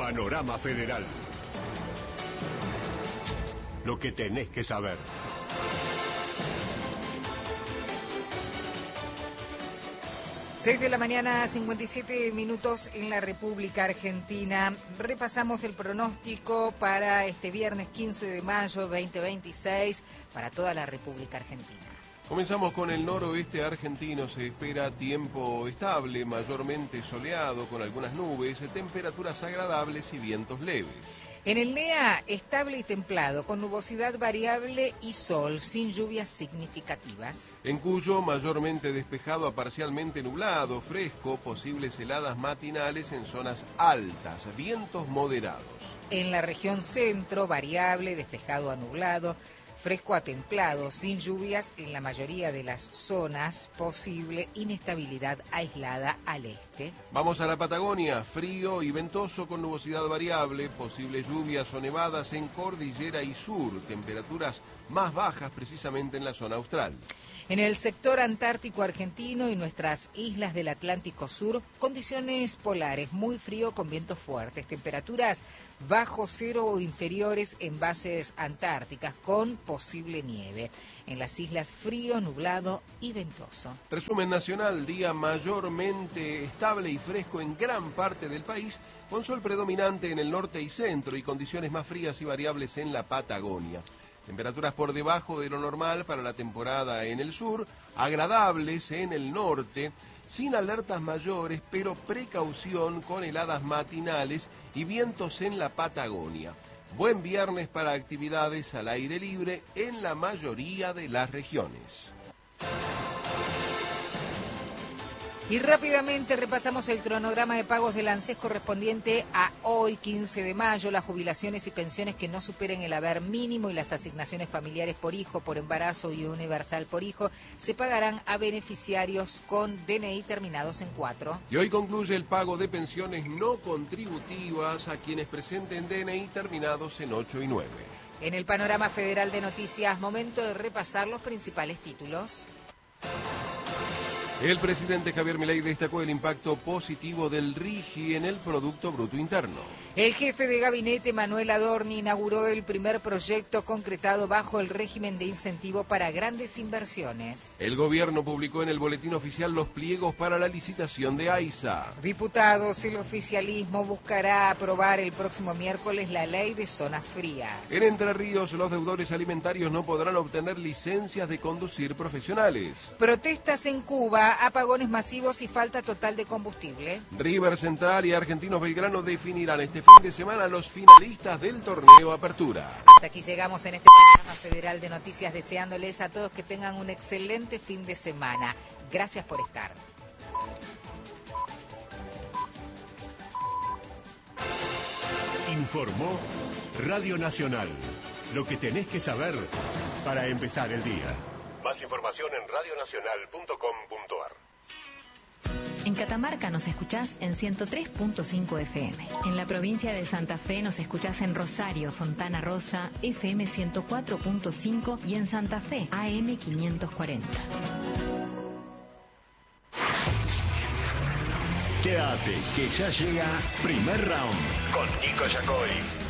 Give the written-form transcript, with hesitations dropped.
Panorama Federal. Lo que tenés que saber. Seis de la mañana, 57 minutos en la República Argentina. Repasamos el pronóstico para este viernes 15 de mayo 2026 para toda la República Argentina. Comenzamos con el noroeste argentino. Se espera tiempo estable, mayormente soleado, con algunas nubes, temperaturas agradables y vientos leves. En el NEA, estable y templado, con nubosidad variable y sol, sin lluvias significativas. En Cuyo, mayormente despejado a parcialmente nublado, fresco, posibles heladas matinales en zonas altas, vientos moderados. En la región centro, variable, despejado a nublado, fresco a templado, sin lluvias en la mayoría de las zonas, posible inestabilidad aislada al este. Vamos a la Patagonia, frío y ventoso con nubosidad variable, posibles lluvias o nevadas en cordillera y sur, temperaturas más bajas precisamente en la zona austral. En el sector antártico argentino y nuestras islas del Atlántico Sur, condiciones polares, muy frío con vientos fuertes, temperaturas bajo cero o inferiores en bases antárticas con posible nieve. En las islas frío, nublado y ventoso. Resumen nacional, día mayormente estable y fresco en gran parte del país, con sol predominante en el norte y centro y condiciones más frías y variables en la Patagonia. Temperaturas por debajo de lo normal para la temporada en el sur, agradables en el norte, sin alertas mayores, pero precaución con heladas matinales y vientos en la Patagonia. Buen viernes para actividades al aire libre en la mayoría de las regiones. Y rápidamente repasamos el cronograma de pagos del ANSES correspondiente a hoy, 15 de mayo. Las jubilaciones y pensiones que no superen el haber mínimo y las asignaciones familiares por hijo, por embarazo y universal por hijo se pagarán a beneficiarios con DNI terminados en 4. Y hoy concluye el pago de pensiones no contributivas a quienes presenten DNI terminados en 8 y 9. En el panorama federal de noticias, momento de repasar los principales títulos. El presidente Javier Milei destacó el impacto positivo del RIGI en el Producto Bruto Interno. El jefe de gabinete, Manuel Adorni, inauguró el primer proyecto concretado bajo el régimen de incentivo para grandes inversiones. El gobierno publicó en el boletín oficial los pliegos para la licitación de AISA. Diputados, el oficialismo buscará aprobar el próximo miércoles la ley de zonas frías. En Entre Ríos, los deudores alimentarios no podrán obtener licencias de conducir profesionales. Protestas en Cuba, apagones masivos y falta total de combustible. River Central y Argentinos Belgrano definirán este fin de semana los finalistas del torneo Apertura. Hasta aquí llegamos en este programa federal de noticias, deseándoles a todos que tengan un excelente fin de semana. Gracias por estar. Informó Radio Nacional. Lo que tenés que saber para empezar el día. Más información en radionacional.com.ar. En Catamarca nos escuchás en 103.5 FM. En la provincia de Santa Fe nos escuchás en Rosario, Fontana Rosa, FM 104.5 y en Santa Fe, AM 540. Quédate, que ya llega Primer Round con Nico Yacoy.